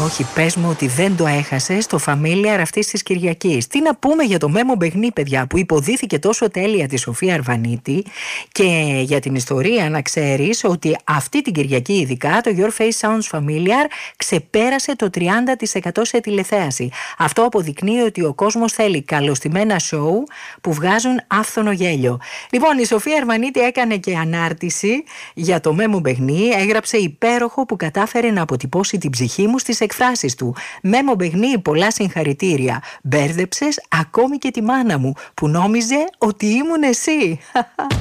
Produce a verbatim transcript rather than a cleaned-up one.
όχι, πες μου ότι δεν το έχασες στο Familiar αυτής της Κυριακής. Τι να πούμε για το Μέμο Μπεγνή, παιδιά, που υποδίθηκε τόσο τέλεια τη Σοφία Αρβανίτη, και για την ιστορία να ξέρεις ότι αυτή την Κυριακή ειδικά το Your Face Sounds Familiar ξεπέρασε το τριάντα τοις εκατό σε τηλεθέαση. Αυτό αποδεικνύει ότι ο κόσμος θέλει καλωστημένα σοου που βγάζουν άφθονο γέλιο. Λοιπόν, η Σοφία Αρβανίτη έκανε και ανάρτηση για το Μέμο Μπεγνή, έγραψε υπέροχο που κατάφερε να αποτυπώσει την ψυχή μου στις εκφράσεις του. Μέμο Μπεγνή, πολλά συγχαρητήρια. Μπέρδεψες ακόμη και τη μάνα μου που νόμιζε ότι ήμουν εσύ.